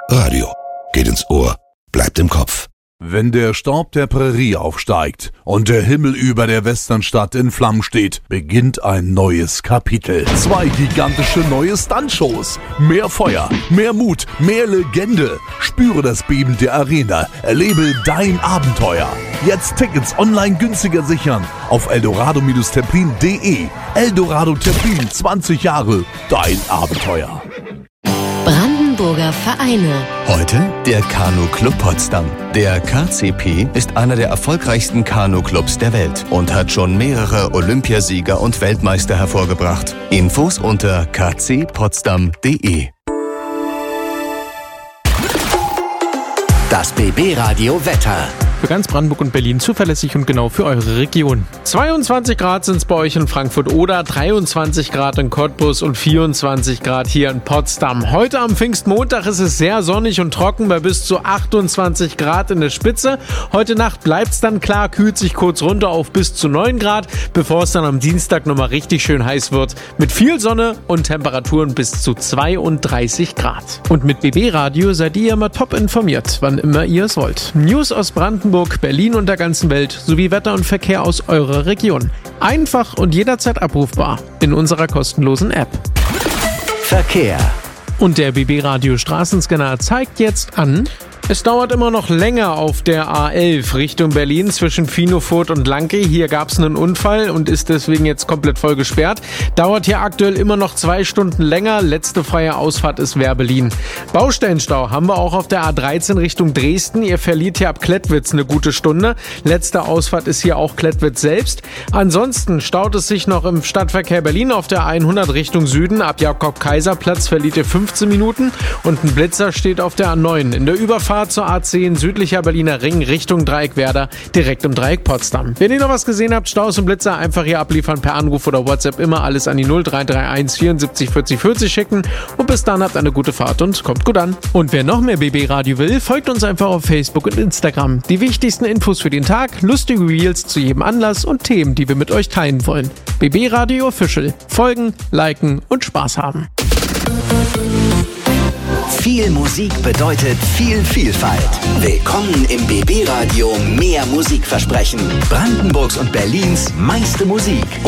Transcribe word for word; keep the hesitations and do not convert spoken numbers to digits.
Radio. Geht ins Ohr, bleibt im Kopf. Wenn der Staub der Prärie aufsteigt und der Himmel über der Westernstadt in Flammen steht, beginnt ein neues Kapitel. Zwei gigantische neue Stuntshows. Mehr Feuer, mehr Mut, mehr Legende. Spüre das Beben der Arena. Erlebe dein Abenteuer. Jetzt Tickets online günstiger sichern auf eldorado Terplin punkt de. Eldorado Terplin, zwanzig Jahre, dein Abenteuer. Brandenburger Vereine. Heute der Kanu-Club Potsdam. Der K C P ist einer der erfolgreichsten Kanu-Clubs der Welt und hat schon mehrere Olympiasieger und Weltmeister hervorgebracht. Infos unter k c potsdam punkt de. Das B B-Radio Wetter. Für ganz Brandenburg und Berlin zuverlässig und genau für eure Region. zweiundzwanzig Grad sind es bei euch in Frankfurt oder dreiundzwanzig Grad in Cottbus und vierundzwanzig Grad hier in Potsdam. Heute am Pfingstmontag ist es sehr sonnig und trocken bei bis zu achtundzwanzig Grad in der Spitze. Heute Nacht bleibt es dann klar, kühlt sich kurz runter auf bis zu neun Grad, bevor es dann am Dienstag nochmal richtig schön heiß wird. Mit viel Sonne und Temperaturen bis zu zweiunddreißig Grad. Und mit B B-Radio seid ihr immer top informiert, wann immer ihr es wollt. News aus Brandenburg, Berlin und der ganzen Welt sowie Wetter und Verkehr aus eurer Region. Einfach und jederzeit abrufbar in unserer kostenlosen App. Verkehr. Und der B B-Radio Straßenscanner zeigt jetzt an: Es dauert immer noch länger auf der A elf Richtung Berlin zwischen Finofurt und Lanke. Hier gab es einen Unfall und ist deswegen jetzt komplett voll gesperrt. Dauert hier aktuell immer noch zwei Stunden länger. Letzte freie Ausfahrt ist Werbelin. Baustellenstau haben wir auch auf der A dreizehn Richtung Dresden. Ihr verliert hier ab Klettwitz eine gute Stunde. Letzte Ausfahrt ist hier auch Klettwitz selbst. Ansonsten staut es sich noch im Stadtverkehr Berlin auf der hundert Richtung Süden. Ab Jakob-Kaiser-Platz verliert ihr fünfzehn Minuten und ein Blitzer steht auf der A neun. In der Überfahrt zur A zehn südlicher Berliner Ring Richtung Dreieckwerder, direkt im Dreieck Potsdam. Wenn ihr noch was gesehen habt, Staus und Blitzer einfach hier abliefern per Anruf oder WhatsApp, immer alles an die null drei drei eins vierundsiebzig vierzig vierzig schicken und bis dann habt eine gute Fahrt und kommt gut an. Und wer noch mehr B B-Radio will, folgt uns einfach auf Facebook und Instagram. Die wichtigsten Infos für den Tag, lustige Reels zu jedem Anlass und Themen, die wir mit euch teilen wollen. B B-Radio Official. Folgen, liken und Spaß haben. Viel Musik bedeutet viel Vielfalt. Willkommen im B B-Radio Mehr Musikversprechen. Brandenburgs und Berlins meiste Musik.